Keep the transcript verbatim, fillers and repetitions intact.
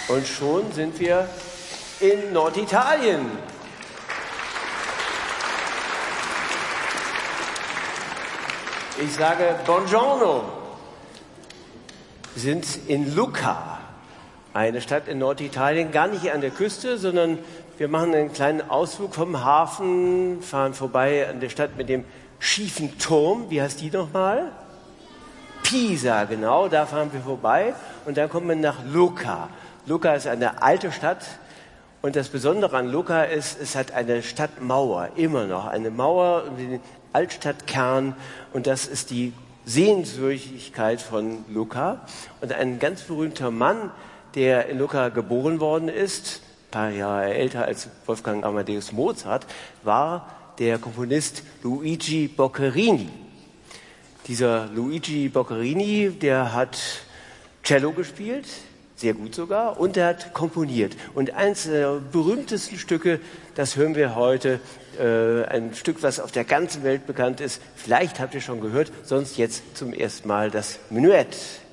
Und schon sind wir in Norditalien. Ich sage Buongiorno. Wir sind in Lucca, eine Stadt in Norditalien, gar nicht an der Küste, sondern wir machen einen kleinen Ausflug vom Hafen, fahren vorbei an der Stadt mit dem schiefen Turm. Wie heißt die nochmal? Pisa, genau, da fahren wir vorbei. Und dann kommen wir nach Lucca. Lucca ist eine alte Stadt. Und das Besondere an Lucca ist, es hat eine Stadtmauer, immer noch. Eine Mauer um den Altstadtkern. Und das ist die Sehenswürdigkeit von Lucca. Und ein ganz berühmter Mann, der in Lucca geboren worden ist, ein paar Jahre älter als Wolfgang Amadeus Mozart, war der Komponist Luigi Boccherini. Dieser Luigi Boccherini, der hat Cello gespielt, sehr gut sogar, und er hat komponiert. Und eins der berühmtesten Stücke, das hören wir heute, äh, ein Stück, was auf der ganzen Welt bekannt ist. Vielleicht habt ihr schon gehört, sonst jetzt zum ersten Mal das Menuett.